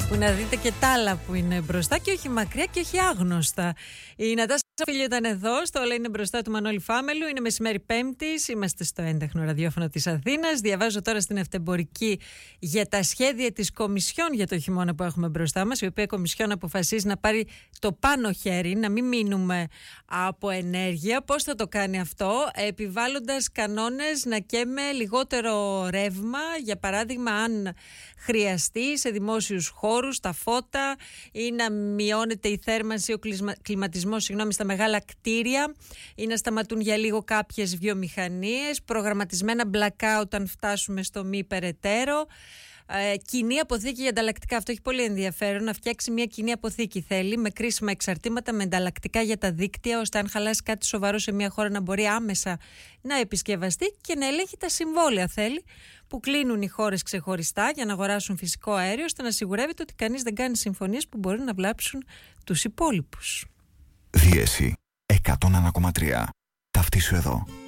Που να δείτε και τα άλλα που είναι μπροστά και όχι μακριά και όχι άγνωστα. Η Νατάσα Φίλιο ήταν εδώ, στο Όλα είναι μπροστά του Μανώλη Φάμελου. Είναι μεσημέρι Πέμπτης, είμαστε στο έντεχνο ραδιόφωνο της Αθήνας. Διαβάζω τώρα στην Αυτεμπορική για τα σχέδια της Κομισιόν για το χειμώνα που έχουμε μπροστά μας. Η οποία Κομισιόν αποφασίζει να πάρει το πάνω χέρι, να μην μείνουμε από ενέργεια. Πώς θα το κάνει αυτό? Επιβάλλοντας κανόνες να καίμε λιγότερο ρεύμα. Για παράδειγμα, αν χρειαστεί σε δημόσιους χώρους, τα φώτα, ή να μειώνεται η θέρμανση, ο κλιματισμός στα μεγάλα κτίρια, ή να σταματούν για λίγο κάποιες βιομηχανίες, προγραμματισμένα blackout αν φτάσουμε στο μη περαιτέρω. Κοινή αποθήκη για ανταλλακτικά. Αυτό έχει πολύ ενδιαφέρον. Να φτιάξει μια κοινή αποθήκη θέλει, με κρίσιμα εξαρτήματα, με ανταλλακτικά για τα δίκτυα, ώστε αν χαλάσει κάτι σοβαρό σε μια χώρα να μπορεί άμεσα να επισκευαστεί, και να ελέγχει τα συμβόλαια θέλει που κλείνουν οι χώρες ξεχωριστά για να αγοράσουν φυσικό αέριο, ώστε να σιγουρεύεται ότι κανείς δεν κάνει συμφωνίες που μπορεί να βλάψουν τους υπόλοιπους. Δίεση 101,3. Ταυτίσου εδώ.